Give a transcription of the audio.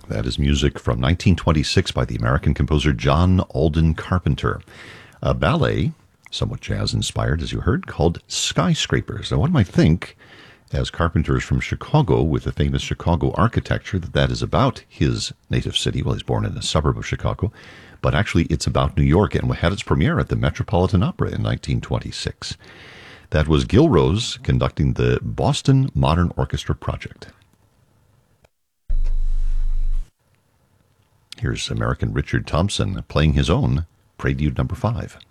That is music from 1926 by the American composer John Alden Carpenter. A ballet, somewhat jazz-inspired, as you heard, called Skyscrapers. Now, one might think, as Carpenter is from Chicago, with the famous Chicago architecture, that is about his native city. Well, he's born in a suburb of Chicago, but actually it's about New York, and had its premiere at the Metropolitan Opera in 1926. That was Gil Rose conducting the Boston Modern Orchestra Project. Here's American Richard Thompson playing his own Prelude Number 5.